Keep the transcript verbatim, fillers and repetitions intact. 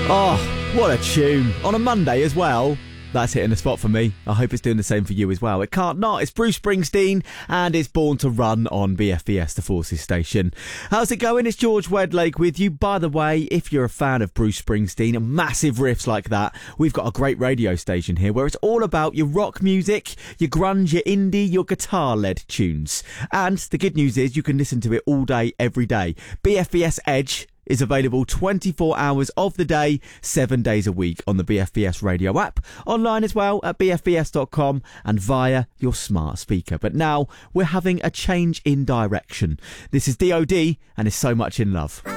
Oh, what a tune. On a Monday as well. That's hitting the spot for me. I hope it's doing the same for you as well. It can't not. It's Bruce Springsteen and it's Born to Run on B F B S, the Forces station. How's it going? It's George Wedlake with you. By the way, if you're a fan of Bruce Springsteen and massive riffs like that, we've got a great radio station here where it's all about your rock music, your grunge, your indie, your guitar-led tunes. And the good news is you can listen to it all day, every day. B F B S Edge is available twenty-four hours of the day, seven days a week on the B F B S radio app, online as well at b f b s dot com and via your smart speaker. But now we're having a change in direction. This is D O D and is So Much in Love.